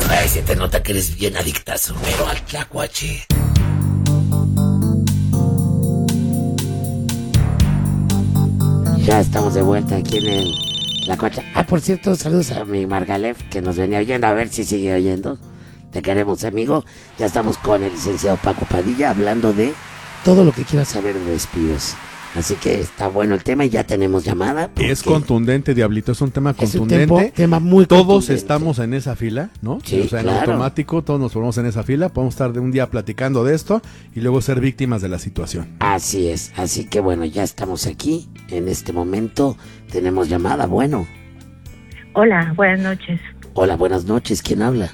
Ay, se te nota que eres bien adictazo, pero al tlacuache. Ya estamos de vuelta aquí en el Tlacuache. Por cierto, saludos a mi Margalef, que nos venía oyendo, a ver si sigue oyendo. Te queremos, amigo. Ya estamos con el licenciado Paco Padilla hablando de todo lo que quieras saber de despidos. Así que está bueno el tema y ya tenemos llamada. Es contundente, Diablito, es un tema contundente. Es un tema muy todos contundente. Estamos en esa fila, ¿no? Sí, o sea, en claro. automático todos nos ponemos en esa fila, podemos estar de un día platicando de esto y luego ser víctimas de la situación. Así es, así que bueno, ya estamos aquí. En este momento tenemos llamada, bueno. Hola, buenas noches. Hola, buenas noches, ¿quién habla?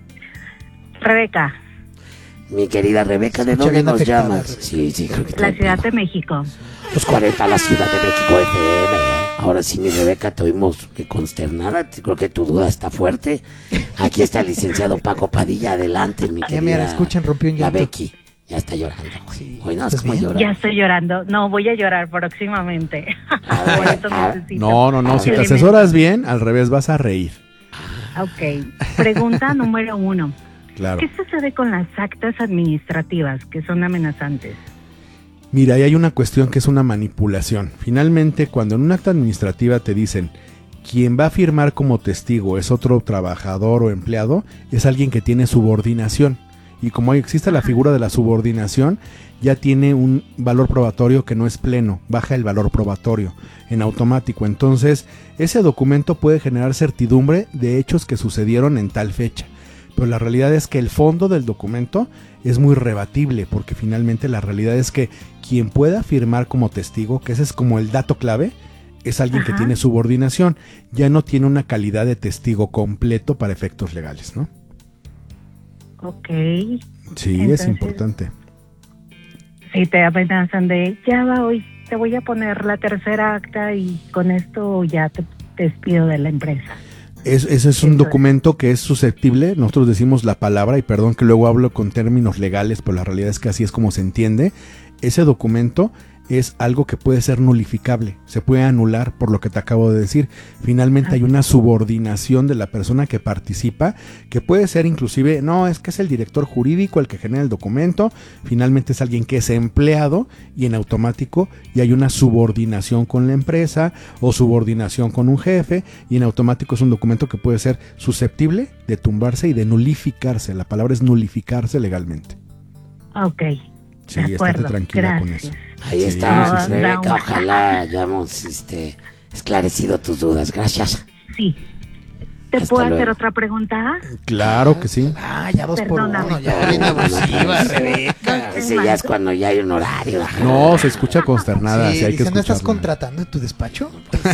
Rebeca, Mi querida Rebeca, ¿de dónde nos llamas? Sí, creo que la Ciudad de México. Los 40, la Ciudad de México FM. Ahora sí, mi Rebeca, te oímos consternada. Creo que tu duda está fuerte. Aquí está el licenciado Paco Padilla. Adelante, mi querida. Mira, escuchen, rompió un La llanto. Becky. Ya está llorando. Sí. Hoy no, es ¿Estás como bien? llora. Ya estoy llorando. No, voy a llorar próximamente. Por eso necesito. No, si te elementos. asesoras bien, al revés vas a reír. Ok. Pregunta número 1. Claro. ¿Qué sucede con las actas administrativas que son amenazantes? Mira, ahí hay una cuestión que es una manipulación. Finalmente, cuando en una acta administrativa te dicen quien va a firmar como testigo es otro trabajador o empleado, es alguien que tiene subordinación. Y como existe la figura de la subordinación, ya tiene un valor probatorio que no es pleno, baja el valor probatorio en automático. Entonces, ese documento puede generar certidumbre de hechos que sucedieron en tal fecha. Pero la realidad es que el fondo del documento es muy rebatible, porque finalmente la realidad es que quien pueda firmar como testigo, que ese es como el dato clave, es alguien que tiene subordinación, ya no tiene una calidad de testigo completo para efectos legales, ¿no? Ok. Sí, Entonces, es importante. Si te amenazan de, ya va hoy, te voy a poner la tercera acta y con esto ya te despido de la empresa. Ese es un documento que es susceptible, nosotros decimos la palabra, y perdón que luego hablo con términos legales, pero la realidad es que así es como se entiende. Ese documento es algo que puede ser nulificable, se puede anular por lo que te acabo de decir. Finalmente hay una subordinación de la persona que participa, que puede ser inclusive, no, es que es el director jurídico el que genera el documento, finalmente es alguien que es empleado y en automático y hay una subordinación con la empresa o subordinación con un jefe y en automático es un documento que puede ser susceptible de tumbarse y de nulificarse, la palabra es nulificarse legalmente. Ok. Sí, de acuerdo, estate tranquila gracias. con eso. Ahí Sí, está, sí, sí. Rebeca. Ojalá hayamos esclarecido tus dudas. Gracias. Sí. ¿Te Hasta puedo luego. hacer otra pregunta? Claro que sí. Ya 2 por 1, Perdóname. ya bien abusiva, Rebeca. Ese ya es cuando ya hay un horario. No, se escucha consternada, sí, Sí, hay que dice, ¿no estás escucharla. contratando en tu despacho?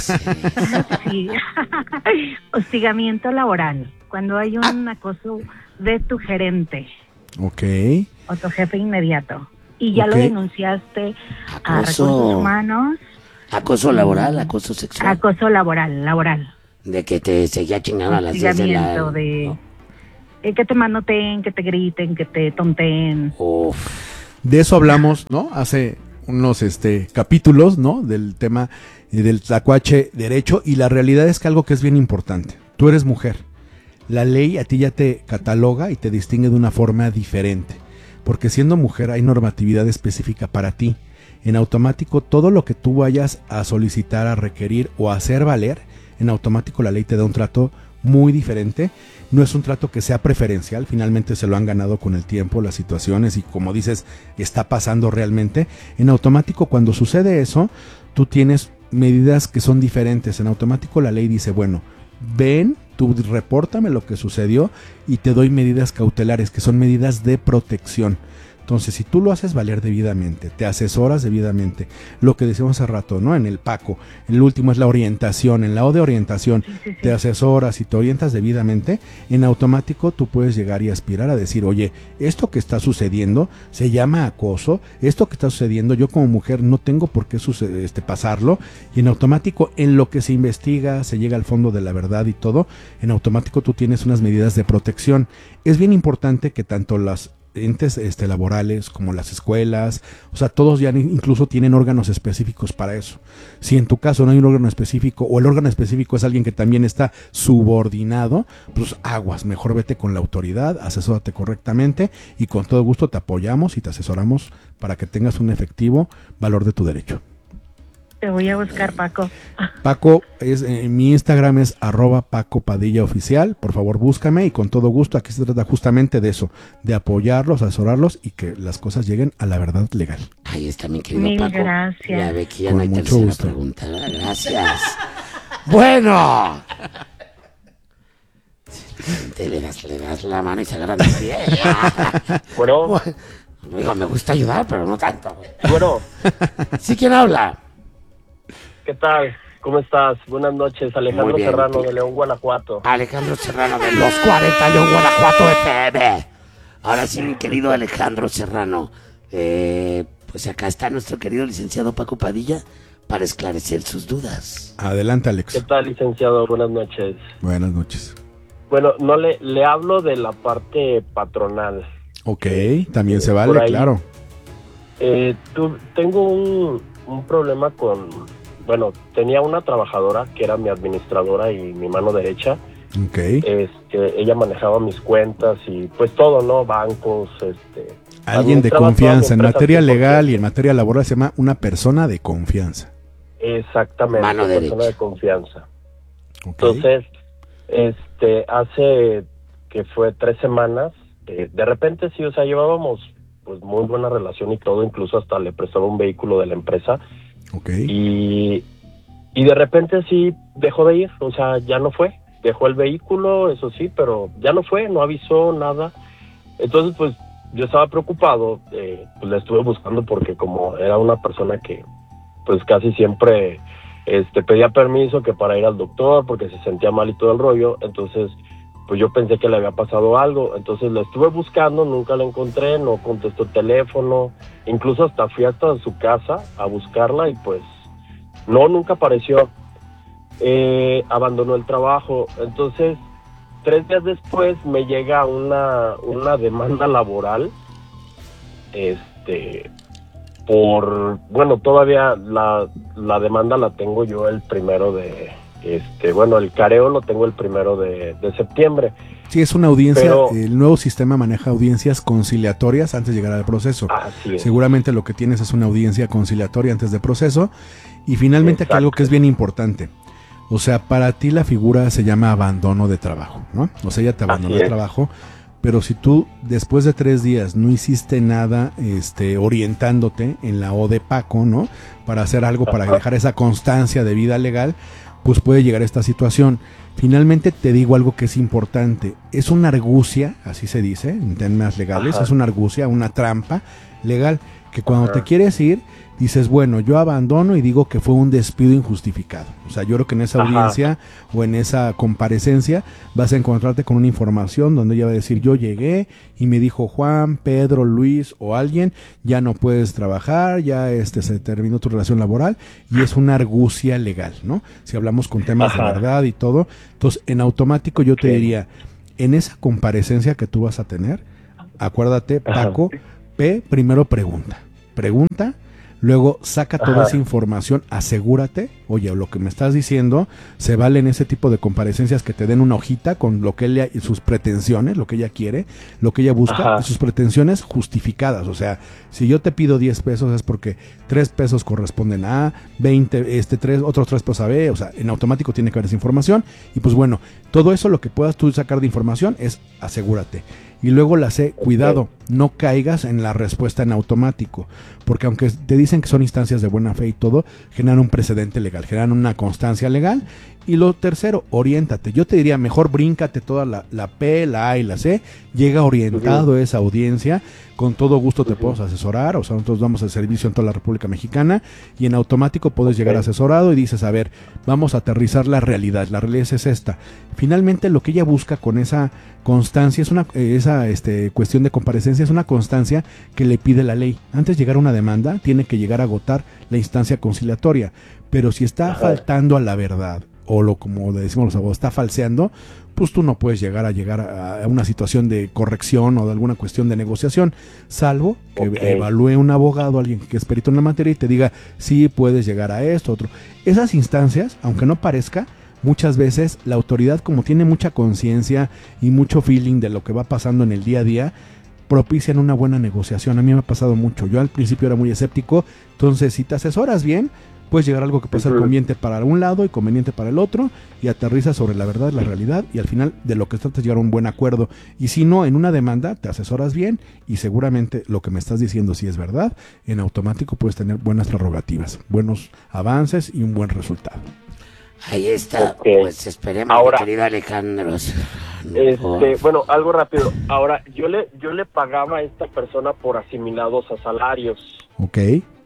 Sí. Hostigamiento laboral. Cuando hay un acoso de tu gerente Ok. o tu jefe inmediato y ya Ok. lo denunciaste a Acoso. recursos humanos, Acoso laboral, acoso sexual. acoso laboral. De que te seguía chingando a las 10 de la... Hostigamiento de que te manoteen, que te griten, que te tonteen. Uf. De eso hablamos, ¿no? Hace unos capítulos, ¿no? Del tema del tlacuache derecho, y la realidad es que algo que es bien importante. Tú eres mujer. La ley a ti ya te cataloga y te distingue de una forma diferente. Porque siendo mujer hay normatividad específica para ti. En automático, todo lo que tú vayas a solicitar, a requerir o a hacer valer, en automático la ley te da un trato muy diferente. No es un trato que sea preferencial, finalmente se lo han ganado con el tiempo, las situaciones, y como dices, está pasando realmente. En automático, cuando sucede eso, tú tienes medidas que son diferentes. En automático la ley dice, bueno, ven, tú repórtame lo que sucedió y te doy medidas cautelares, que son medidas de protección. Entonces, si tú lo haces valer debidamente, te asesoras debidamente, lo que decíamos hace rato, ¿no? En el PACO, el último es la orientación, en la O de orientación, Sí. te asesoras y te orientas debidamente, en automático tú puedes llegar y aspirar a decir, oye, esto que está sucediendo se llama acoso, esto que está sucediendo yo como mujer no tengo por qué pasarlo, y en automático, en lo que se investiga, se llega al fondo de la verdad y todo, en automático tú tienes unas medidas de protección. Es bien importante que tanto las entes laborales, como las escuelas, o sea, todos ya incluso tienen órganos específicos para eso. Si en tu caso no hay un órgano específico, o el órgano específico es alguien que también está subordinado, pues aguas, mejor vete con la autoridad, asesórate correctamente y con todo gusto te apoyamos y te asesoramos para que tengas un efectivo valor de tu derecho. Te voy a buscar, Paco. Paco, mi Instagram es @PacoPadillaOficial. Por favor, búscame y con todo gusto. Aquí se trata justamente de eso, de apoyarlos, asesorarlos y que las cosas lleguen a la verdad legal. Ahí está mi querido Mil Paco. gracias. Ya ve que ya Con no hay mucho tercera gusto. pregunta. Gracias. Bueno. Te le das la mano y se agarran el pie. Bueno, Digo, me gusta ayudar, pero no tanto. bueno, ¿Sí quién habla? ¿qué tal? ¿Cómo estás? Buenas noches, Alejandro Muy bien, Serrano tú. de León, Guanajuato. Alejandro Serrano de los 40 León Guanajuato FM. Ahora sí, mi querido Alejandro Serrano. Pues acá está nuestro querido licenciado Paco Padilla para esclarecer sus dudas. Adelante, ¿Qué Alex. tal, licenciado? Buenas noches. Buenas noches. Bueno, no le hablo de la parte patronal. Ok, también se por vale, ahí. claro. Tengo un problema bueno, tenía una trabajadora que era mi administradora y mi mano derecha. Ok. Ella manejaba mis cuentas y pues todo, ¿no? Bancos, Alguien de administraba toda confianza. En mi empresa materia 100%. legal y en materia laboral se llama una persona de confianza. Exactamente, Mano persona derecha. de confianza. Ok. Entonces, hace que fue 3 semanas, de repente sí, o sea, llevábamos pues muy buena relación y todo, incluso hasta le prestaba un vehículo de la empresa Ok. y de repente sí dejó de ir, o sea, ya no fue, dejó el vehículo, eso sí, pero ya no fue, no avisó nada. Entonces pues yo estaba preocupado, pues la estuve buscando porque como era una persona que pues casi siempre pedía permiso que para ir al doctor porque se sentía mal y todo el rollo, entonces pues yo pensé que le había pasado algo, entonces la estuve buscando, nunca la encontré, no contestó el teléfono, incluso hasta fui hasta su casa a buscarla y pues nunca apareció. Abandonó el trabajo, entonces 3 días después me llega una demanda laboral, todavía la demanda la tengo yo el 1 de, el careo lo tengo el 1 de septiembre. Sí, es una audiencia. Pero- El nuevo sistema maneja audiencias conciliatorias antes de llegar al proceso. Así es. Seguramente lo que tienes es una audiencia conciliatoria antes del proceso. Y finalmente aquí Exacto. algo que es bien importante. O sea, para ti la figura se llama abandono de trabajo, ¿no? O sea, ella te abandonó Así el es. trabajo, pero si tú después de 3 días no hiciste nada orientándote en la O de Paco, ¿no? Para hacer algo, para Ajá. dejar esa constancia de vida legal, pues puede llegar a esta situación. Finalmente te digo algo que es importante. Es una argucia, así se dice en términos legales, Ajá. es una argucia, una trampa legal, que cuando Ajá. te quieres ir, dices, bueno, yo abandono y digo que fue un despido injustificado. O sea, yo creo que en esa Ajá. audiencia o en esa comparecencia vas a encontrarte con una información donde ella va a decir, yo llegué y me dijo Juan, Pedro, Luis o alguien, ya no puedes trabajar, ya se terminó tu relación laboral, y es una argucia legal, ¿no? Si hablamos con temas de Ajá. verdad y todo. Entonces, en automático yo te Sí. diría, en esa comparecencia que tú vas a tener, acuérdate, Ajá. Paco, primero pregunta, luego saca toda Ajá. esa información, asegúrate, oye, lo que me estás diciendo, se vale en ese tipo de comparecencias que te den una hojita con lo que ella, sus pretensiones, lo que ella quiere, lo que ella busca, Ajá. y sus pretensiones justificadas. O sea, si yo te pido 10 pesos es porque 3 pesos corresponden a A, 20, otros 3 pesos a B, o sea, en automático tiene que haber esa información, y pues bueno, todo eso lo que puedas tú sacar de información es asegúrate. Y luego la C, cuidado, no caigas en la respuesta en automático, porque aunque te dicen que son instancias de buena fe y todo, generan un precedente legal, generan una constancia legal. Y lo tercero, oriéntate. Yo te diría, mejor bríncate toda la P, la A y la C, llega orientado a esa audiencia, con todo gusto te podemos asesorar, o sea, nosotros damos el servicio en toda la República Mexicana, y en automático puedes llegar asesorado y dices, a ver, vamos a aterrizar la realidad es esta. Finalmente lo que ella busca con esa constancia, esa cuestión de comparecencia, es una constancia que le pide la ley. Antes de llegar a una demanda, tiene que llegar a agotar la instancia conciliatoria, pero si está Ajá. faltando a la verdad, como le decimos los abogados, está falseando, pues tú no puedes llegar a una situación de corrección o de alguna cuestión de negociación, salvo que evalúe un abogado, alguien que es perito en la materia y te diga, sí, puedes llegar a esto, otro. Esas instancias, aunque no parezca, muchas veces la autoridad, como tiene mucha conciencia y mucho feeling de lo que va pasando en el día a día, propician una buena negociación. A mí me ha pasado mucho. Yo al principio era muy escéptico, entonces si te asesoras bien, puedes llegar a algo que puede ser conveniente para un lado y conveniente para el otro, y aterrizas sobre la verdad, la realidad, y al final de lo que tratas llegar a un buen acuerdo. Y si no, en una demanda te asesoras bien y seguramente lo que me estás diciendo, si es verdad, en automático puedes tener buenas prerrogativas, buenos avances y un buen resultado. Ahí está, pues esperemos, ahora, mi querido Alejandro. Bueno, algo rápido. Ahora, yo le pagaba a esta persona por asimilados a salarios. Ok.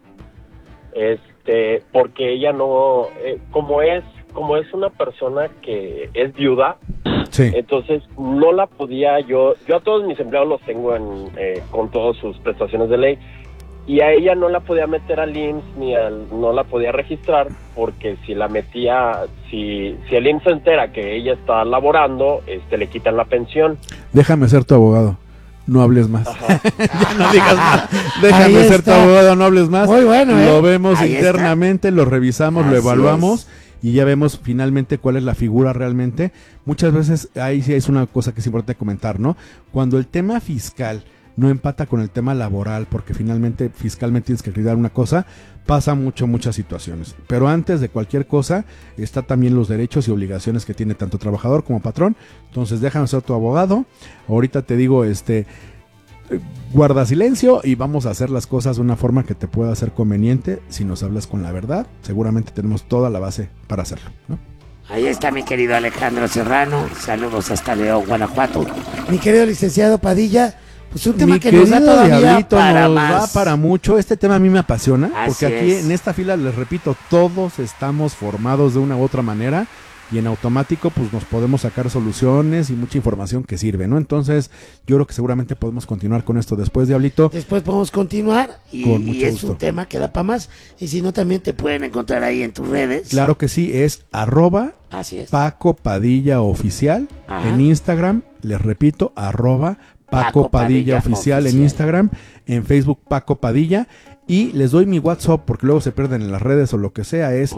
Porque ella no, como es una persona que es viuda, sí. Entonces no la podía yo a todos mis empleados los tengo con todas sus prestaciones de ley, y a ella no la podía meter al IMSS no la podía registrar, porque si la metía, si el IMSS se entera que ella está laborando, le quitan la pensión. Déjame ser tu abogado. No hables más. Ya no digas más. Déjame ser tu abogado, no hables más. Muy bueno, Lo vemos ahí internamente, lo revisamos, así lo evaluamos. Es. Y ya vemos finalmente cuál es la figura realmente. Muchas veces ahí sí es una cosa que es importante comentar, ¿no? Cuando el tema fiscal no empata con el tema laboral, porque finalmente fiscalmente tienes que acreditar una cosa, pasa muchas situaciones. Pero antes de cualquier cosa está también los derechos y obligaciones que tiene tanto trabajador como patrón. Entonces déjame ser tu abogado. Ahorita te digo, guarda silencio y vamos a hacer las cosas de una forma que te pueda ser conveniente. Si nos hablas con la verdad, seguramente tenemos toda la base para hacerlo, ¿no? Ahí está mi querido Alejandro Serrano. Saludos hasta León, Guanajuato. Mi querido licenciado Padilla, pues un tema Mi que nos da querido todavía Diablito, para nos más. va para mucho. Este tema a mí me apasiona, Así porque aquí es. en esta fila, les repito, todos estamos formados de una u otra manera y en automático pues nos podemos sacar soluciones y mucha información que sirve, ¿no? Entonces yo creo que seguramente podemos continuar con esto después, Diablito. Después podemos continuar Y, Con y mucho es gusto. un tema que da para más. Y si no, también te pueden encontrar ahí en tus redes. Claro que sí, es Así es. Paco Padilla Oficial Ajá. en Instagram, les repito, Paco Padilla Oficial en Instagram, en Facebook Paco Padilla, y les doy mi WhatsApp porque luego se pierden en las redes o lo que sea, es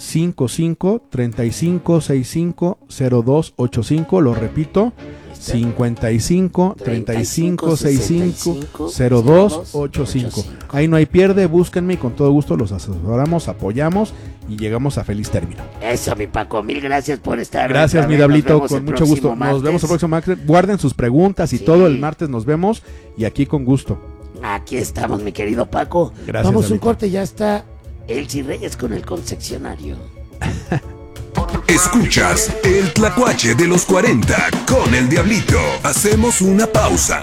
55-35-65-0285, lo repito, 55-35-65-0285. Ahí no hay pierde, búsquenme y con todo gusto los asesoramos, apoyamos y llegamos a feliz término. Eso, mi Paco, mil gracias por estar. Gracias, otra mi vez. Nos Diablito, vemos con el mucho gusto. próximo Nos vemos el martes. próximo martes. Guarden sus preguntas y Sí. todo. El martes nos vemos y aquí con gusto. Aquí estamos, mi querido Paco. Gracias. Vamos un Diablito. corte y ya está. Elsie Reyes con el concesionario. Escuchas el Tlacuache de los 40 con el Diablito. Hacemos una pausa.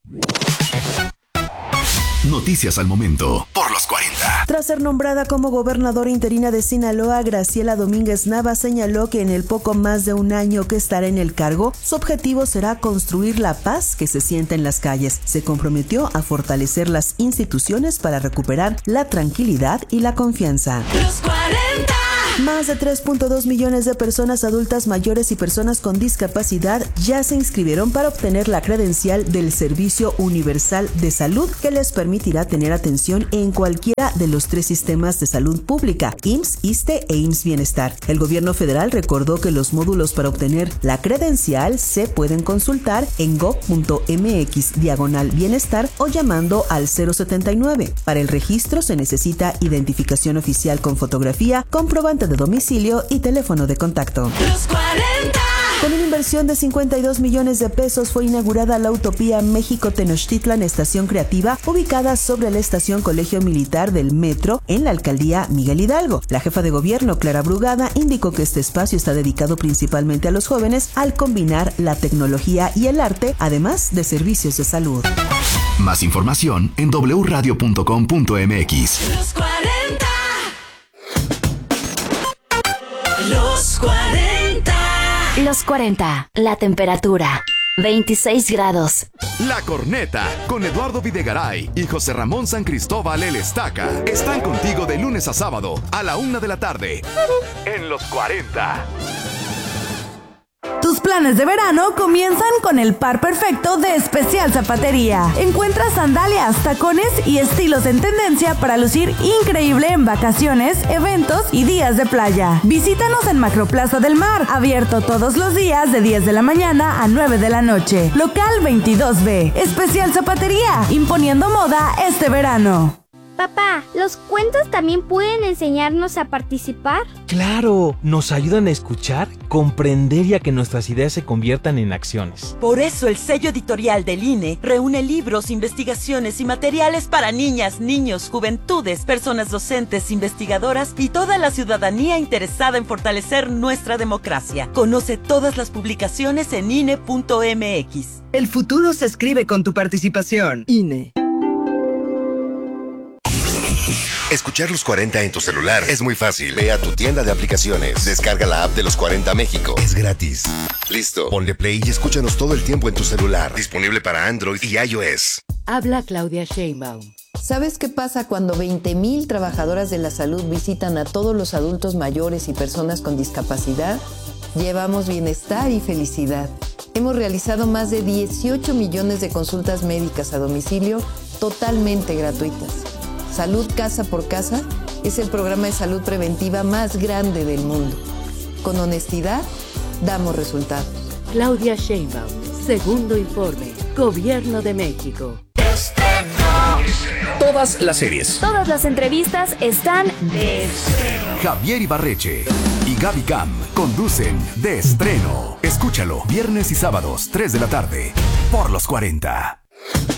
Noticias al momento por los 40. Tras ser nombrada como gobernadora interina de Sinaloa, Graciela Domínguez Nava señaló que en el poco más de un año que estará en el cargo, su objetivo será construir la paz que se siente en las calles. Se comprometió a fortalecer las instituciones para recuperar la tranquilidad y la confianza. Los 40. Más de 3.2 millones de personas adultas mayores y personas con discapacidad ya se inscribieron para obtener la credencial del Servicio Universal de Salud, que les permitirá tener atención en cualquiera de los 3 sistemas de salud pública, IMSS, ISSSTE e IMSS Bienestar. El gobierno federal recordó que los módulos para obtener la credencial se pueden consultar en gov.mx/bienestar o llamando al 079. Para el registro se necesita identificación oficial con fotografía, comprobante de domicilio y teléfono de contacto. Los 40. Con una inversión de 52 millones de pesos fue inaugurada la Utopía México-Tenochtitlan Estación Creativa, ubicada sobre la estación Colegio Militar del Metro en la alcaldía Miguel Hidalgo. La jefa de gobierno, Clara Brugada, indicó que este espacio está dedicado principalmente a los jóvenes al combinar la tecnología y el arte, además de servicios de salud. Más información en wradio.com.mx. Los 40. Los 40. Los 40. La temperatura. 26 grados. La Corneta, con Eduardo Videgaray y José Ramón San Cristóbal El Estaca, están contigo de lunes a sábado a la 1 de la tarde. En Los 40. Tus Tus planes de verano comienzan con el par perfecto de Especial Zapatería. Encuentra sandalias, tacones y estilos en tendencia para lucir increíble en vacaciones, eventos y días de playa. Visítanos en Macroplaza del Mar, abierto todos los días de 10 de la mañana a 9 de la noche. Local 22B. Especial Zapatería, imponiendo moda este verano. Papá, ¿los cuentos también pueden enseñarnos a participar? ¡Claro! Nos ayudan a escuchar, comprender y a que nuestras ideas se conviertan en acciones. Por eso el sello editorial del INE reúne libros, investigaciones y materiales para niñas, niños, juventudes, personas docentes, investigadoras y toda la ciudadanía interesada en fortalecer nuestra democracia. Conoce todas las publicaciones en INE.mx. El futuro se escribe con tu participación. INE. Escuchar Los 40 en tu celular es muy fácil. Ve a tu tienda de aplicaciones, descarga la app de Los 40 México. Es gratis. Listo, ponle play y escúchanos todo el tiempo en tu celular. Disponible para Android y iOS. Habla Claudia Sheinbaum. ¿Sabes qué pasa cuando 20,000 trabajadoras de la salud visitan a todos los adultos mayores y personas con discapacidad? Llevamos bienestar y felicidad. Hemos realizado más de 18 millones de consultas médicas a domicilio totalmente gratuitas. Salud Casa por Casa es el programa de salud preventiva más grande del mundo. Con honestidad, damos resultados. Claudia Sheinbaum, segundo informe, Gobierno de México. Todas las series. Todas las entrevistas están de estreno. Javier Ibarreche y Gaby Cam conducen De Estreno. Escúchalo viernes y sábados, 3 de la tarde, por Los 40.